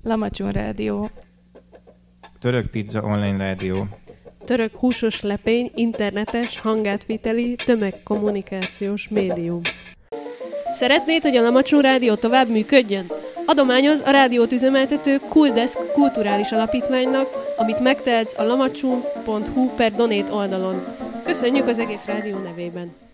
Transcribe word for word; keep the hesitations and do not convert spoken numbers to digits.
Lamacsun Rádió. Török Pizza Online Rádió. Török húsos lepény internetes hangátviteli tömegkommunikációs médium. Szeretnéd, hogy a Lamacsun Rádió tovább működjön? Adományoz a rádiót üzemeltető Cooldesk kulturális alapítványnak, amit megtehetsz a lamacsun pont hu per donate oldalon. Köszönjük az egész rádió nevében!